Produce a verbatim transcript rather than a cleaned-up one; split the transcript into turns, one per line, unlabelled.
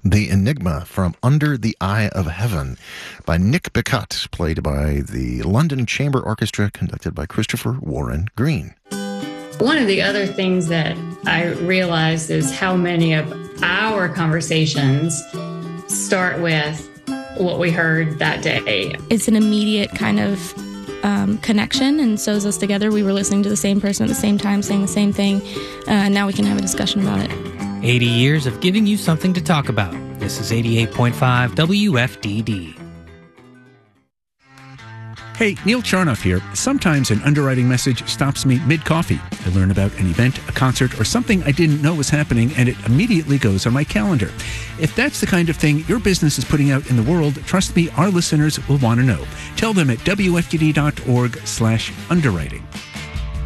The Enigma from Under the Eye of Heaven by Nick Bicut, played by the London Chamber Orchestra, conducted by Christopher Warren Green.
One of the other things that I realized is how many of our conversations start with what we heard that day.
It's an immediate kind of um, connection and sews us together. We were listening to the same person at the same time, saying the same thing, uh, and now we can have a discussion about it.
eighty years of giving you something to talk about. This is eighty-eight point five W F D D.
Hey, Neil Charnoff here. Sometimes an underwriting message stops me mid-coffee. I learn about an event, a concert, or something I didn't know was happening, and it immediately goes on my calendar. If that's the kind of thing your business is putting out in the world, trust me, our listeners will want to know. Tell them at W F D D dot org slash underwriting.